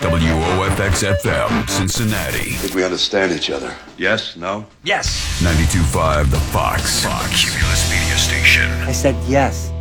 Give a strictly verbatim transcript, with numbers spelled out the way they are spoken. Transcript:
W O F X F M, Cincinnati. I think we understand each other. Yes? No? Yes. ninety-two point five The Fox. Fox. Cumulus Media Station. I said yes.